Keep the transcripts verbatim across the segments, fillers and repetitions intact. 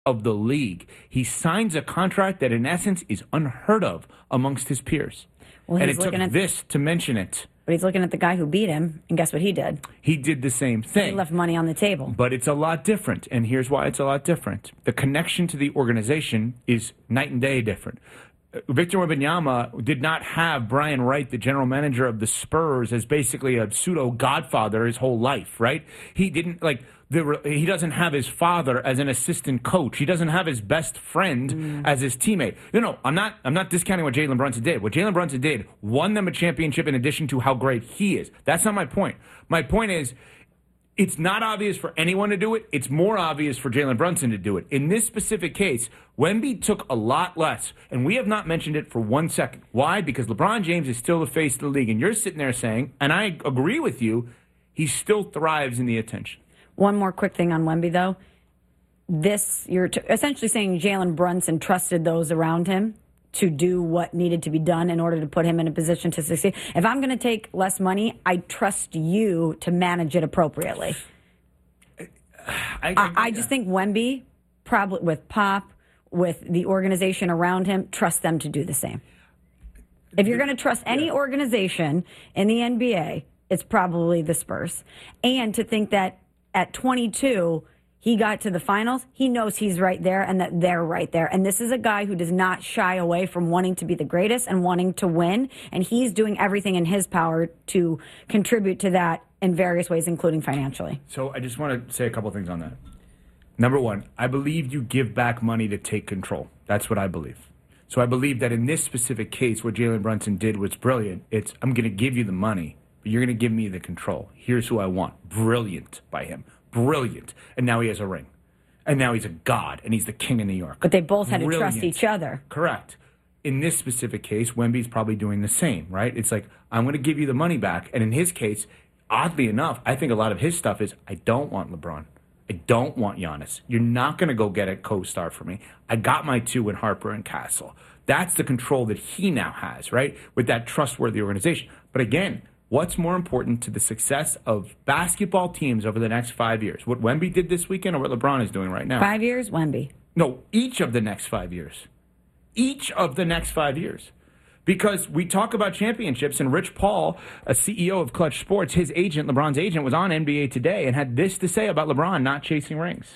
of the league. He signs a contract that, in essence, is unheard of amongst his peers. Well, and he's it took looking at this to mention it. But he's looking at the guy who beat him, and guess what he did? He did the same thing. He left money on the table. But it's a lot different, and here's why it's a lot different. The connection to the organization is night and day different. Victor Wembanyama did not have Brian Wright, the general manager of the Spurs, as basically a pseudo godfather his whole life, right? He didn't like the, he doesn't have his father as an assistant coach. He doesn't have his best friend mm. as his teammate. No, no, I'm not. I'm not discounting what Jalen Brunson did. What Jalen Brunson did won them a championship. In addition to how great he is, that's not my point. My point is, it's not obvious for anyone to do it. It's more obvious for Jalen Brunson to do it. In this specific case, Wemby took a lot less, and we have not mentioned it for one second. Why? Because LeBron James is still the face of the league, and you're sitting there saying, and I agree with you, he still thrives in the attention. One more quick thing on Wemby, though. This, you're t- essentially saying Jalen Brunson trusted those around him to do what needed to be done in order to put him in a position to succeed. If I'm going to take less money, I trust you to manage it appropriately. I, I, I, I just think Wemby, probably with Pop, with the organization around him, trust them to do the same. If you're going to trust any yeah. organization in the N B A, it's probably the Spurs. And to think that at twenty-two, he got to the finals, he knows he's right there and that they're right there. And this is a guy who does not shy away from wanting to be the greatest and wanting to win. And he's doing everything in his power to contribute to that in various ways, including financially. So I just want to say a couple of things on that. Number one, I believe you give back money to take control. That's what I believe. So I believe that in this specific case, what Jalen Brunson did was brilliant. It's, I'm going to give you the money, but you're going to give me the control. Here's who I want. Brilliant by him. Brilliant. And now he has a ring. And now he's a god, and he's the king of New York. But they both had Brilliant. to trust each other. Correct. In this specific case, Wemby's probably doing the same, right? It's like, I'm going to give you the money back. And in his case, oddly enough, I think a lot of his stuff is, I don't want LeBron. I don't want Giannis. You're not going to go get a co-star for me. I got my two in Harper and Castle. That's the control that he now has, right? With that trustworthy organization. But again, what's more important to the success of basketball teams over the next five years? What Wemby did this weekend or what LeBron is doing right now? Five years, Wemby. No, each of the next five years. Each of the next five years. Because we talk about championships, and Rich Paul, a C E O of Clutch Sports, his agent, LeBron's agent, was on N B A Today and had this to say about LeBron not chasing rings.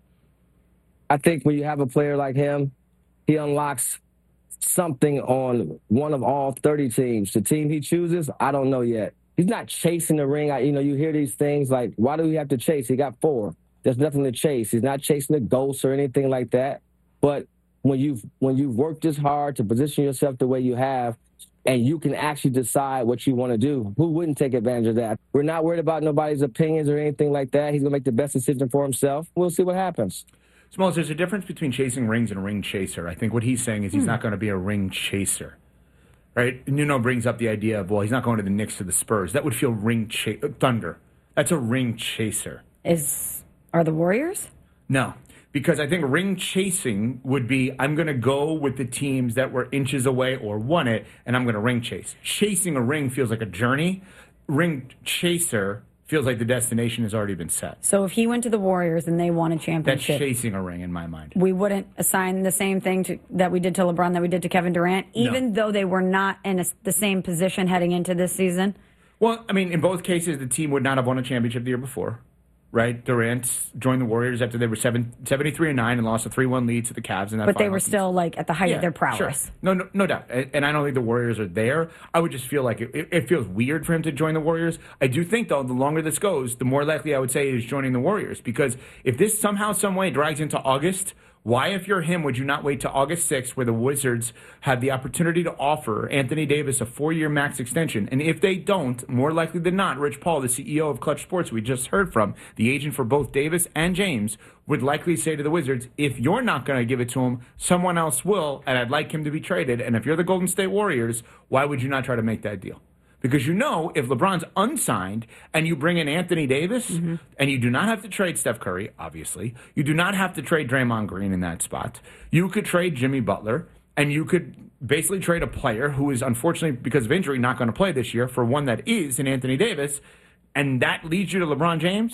I think when you have a player like him, he unlocks something on one of all thirty teams. The team he chooses, I don't know yet. He's not chasing the ring. I, you know, you hear these things like, why do we have to chase? He got four. There's nothing to chase. He's not chasing the ghosts or anything like that. But when you've when you've worked this hard to position yourself the way you have, and you can actually decide what you want to do, who wouldn't take advantage of that? We're not worried about nobody's opinions or anything like that. He's going to make the best decision for himself. We'll see what happens. Smalls, there's a difference between chasing rings and a ring chaser. I think what he's saying is he's hmm. not going to be a ring chaser. Right? Nuno brings up the idea of, well, he's not going to the Knicks or the Spurs. That would feel ring cha- Thunder. That's a ring chaser. Is Are the Warriors? No. Because I think ring chasing would be, I'm going to go with the teams that were inches away or won it, and I'm going to ring chase. Chasing a ring feels like a journey. Ring chaser feels like the destination has already been set. So if he went to the Warriors and they won a championship, that's chasing a ring in my mind. We wouldn't assign the same thing to, that we did to LeBron that we did to Kevin Durant, even no. though they were not in a, the same position heading into this season? Well, I mean, in both cases, the team would not have won a championship the year before. Right, Durant joined the Warriors after they were seven, seventy-three and nine and lost a three one lead to the Cavs in that. But they final. were still like at the height yeah, of their prowess. Sure. No, no, no doubt. And I don't think the Warriors are there. I would just feel like it, it feels weird for him to join the Warriors. I do think, though, the longer this goes, the more likely I would say he's joining the Warriors. Because if this somehow, some way drags into August, why, if you're him, would you not wait to August sixth, where the Wizards have the opportunity to offer Anthony Davis a four-year max extension? And if they don't, more likely than not, Rich Paul, the C E O of Clutch Sports, we just heard from, the agent for both Davis and James, would likely say to the Wizards, if you're not going to give it to him, someone else will, and I'd like him to be traded. And if you're the Golden State Warriors, why would you not try to make that deal? Because you know, if LeBron's unsigned and you bring in Anthony Davis, mm-hmm. and you do not have to trade Steph Curry, obviously, you do not have to trade Draymond Green in that spot. You could trade Jimmy Butler, and you could basically trade a player who is, unfortunately, because of injury, not going to play this year for one that is in Anthony Davis, and that leads you to LeBron James.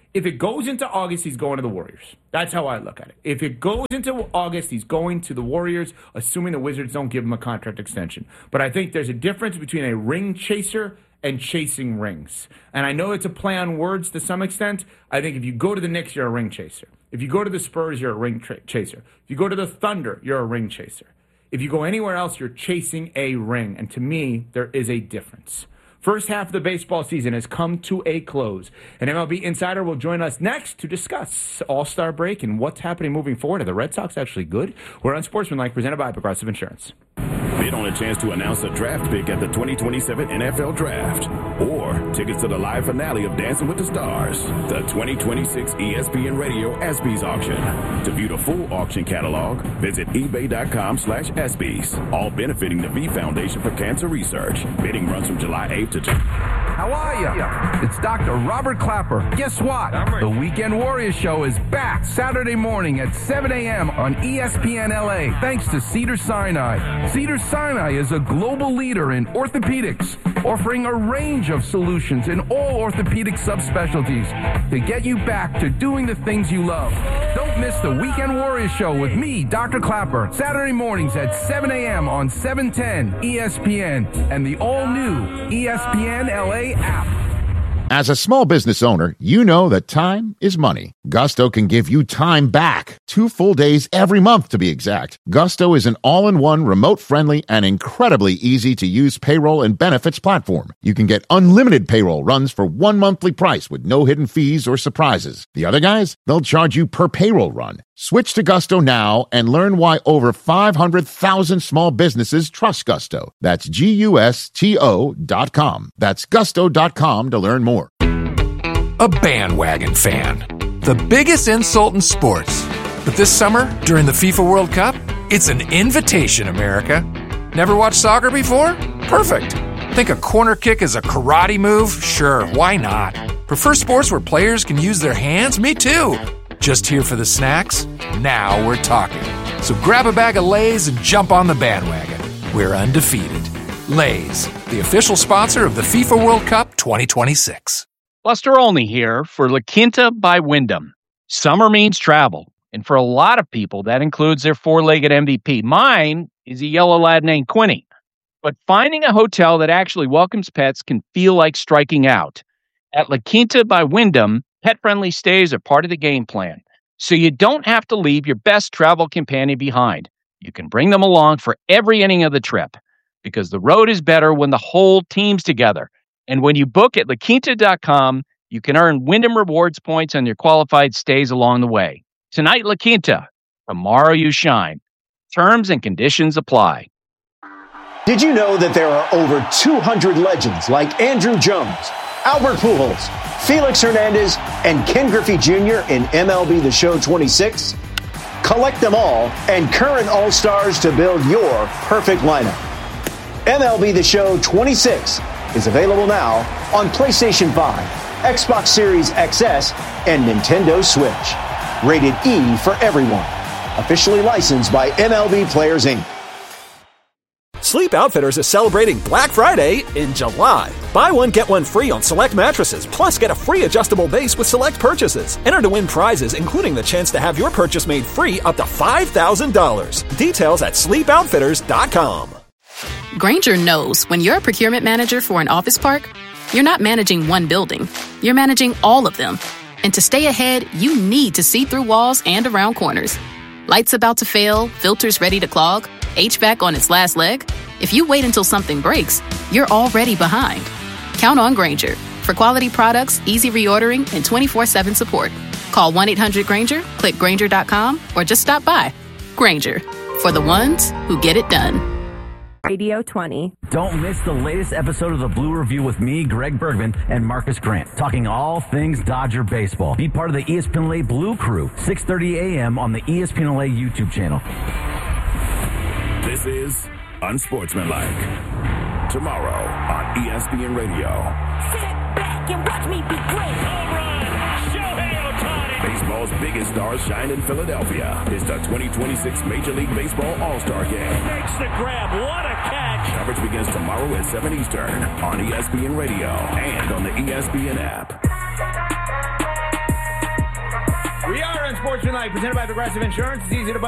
If it goes into August, he's going to the Warriors. That's how I look at it. If it goes into August, he's going to the Warriors, assuming the Wizards don't give him a contract extension. But I think there's a difference between a ring chaser and chasing rings. And I know it's a play on words to some extent. I think if you go to the Knicks, you're a ring chaser. If you go to the Spurs, you're a ring tra- chaser. If you go to the Thunder, you're a ring chaser. If you go anywhere else, you're chasing a ring. And to me, there is a difference. First half of the baseball season has come to a close. An M L B insider will join us next to discuss All-Star break and what's happening moving forward. Are the Red Sox actually good? We're on Sportsmanlike, presented by Progressive Insurance. Bid on a chance to announce a draft pick at the twenty twenty-seven N F L Draft. Or tickets to the live finale of Dancing with the Stars. The twenty twenty-six E S P N Radio ESPYs auction. To view the full auction catalog, visit ebay.com slash ESPYs. All benefiting the V Foundation for Cancer Research. Bidding runs from July eighth to... How are you? It's Doctor Robert Clapper. Guess what? The Weekend Warriors Show is back Saturday morning at seven a.m. on E S P N L A, thanks to Cedars-Sinai. Cedars-Sinai is a global leader in orthopedics, offering a range of solutions in all orthopedic subspecialties to get you back to doing the things you love. Don't miss the Weekend Warriors Show with me, Doctor Clapper, Saturday mornings at seven a.m. on seven ten E S P N and the all-new E S P N L A app. As a small business owner, you know that time is money. Gusto can give you time back. Two full days every month, to be exact. Gusto is an all-in-one, remote-friendly, and incredibly easy-to-use payroll and benefits platform. You can get unlimited payroll runs for one monthly price with no hidden fees or surprises. The other guys, they'll charge you per payroll run. Switch to Gusto now and learn why over five hundred thousand small businesses trust Gusto. That's G U S T O dot com. That's gusto dot com to learn more. A bandwagon fan. The biggest insult in sports. But this summer, during the FIFA World Cup, it's an invitation, America. Never watched soccer before? Perfect. Think a corner kick is a karate move? Sure, why not? Prefer sports where players can use their hands? Me too. Just here for the snacks? Now we're talking. So grab a bag of Lay's and jump on the bandwagon. We're undefeated. Lay's, the official sponsor of the FIFA World Cup twenty twenty-six. Buster Olney here for La Quinta by Wyndham. Summer means travel, and for a lot of people, that includes their four-legged M V P. Mine is a yellow lad named Quinny. But finding a hotel that actually welcomes pets can feel like striking out. At La Quinta by Wyndham, pet-friendly stays are part of the game plan, so you don't have to leave your best travel companion behind. You can bring them along for every inning of the trip, because the road is better when the whole team's together. And when you book at la quinta dot com, you can earn Wyndham Rewards points on your qualified stays along the way. Tonight, La Quinta. Tomorrow, you shine. Terms and conditions apply. Did you know that there are over two hundred legends like Andrew Jones, Albert Pujols, Felix Hernandez, and Ken Griffey Junior in M L B The Show twenty-six? Collect them all and current All-Stars to build your perfect lineup. M L B The Show twenty-six is available now on PlayStation five, Xbox Series X S, and Nintendo Switch. Rated E for everyone. Officially licensed by M L B Players, Incorporated. Sleep Outfitters is celebrating Black Friday in July. Buy one, get one free on select mattresses, plus get a free adjustable base with select purchases. Enter to win prizes, including the chance to have your purchase made free up to five thousand dollars. Details at sleep outfitters dot com. Grainger knows when you're a procurement manager for an office park, you're not managing one building, you're managing all of them. And to stay ahead, you need to see through walls and around corners. Lights about to fail, filters ready to clog, H V A C on its last leg. If you wait until something breaks, you're already behind. Count on Grainger for quality products, easy reordering, and twenty-four seven support. Call one eight hundred Grainger, click Grainger dot com, or just stop by. Grainger, for the ones who get it done. Radio twenty. Don't miss the latest episode of the Blue Review with me, Greg Bergman, and Marcus Grant, talking all things Dodger baseball. Be part of the E S P N L A Blue Crew, six thirty a.m. on the E S P N L A YouTube channel. This is Unsportsmanlike. Tomorrow on E S P N Radio. Sit back and watch me be great. All right, Shohei Ohtani. Baseball's biggest stars shine in Philadelphia. It's the twenty twenty-six Major League Baseball All-Star Game. Makes the grab. What a catch. Coverage begins tomorrow at seven Eastern on E S P N Radio and on the E S P N app. on Sports Tonight, presented by Progressive Insurance. It's easy to buy.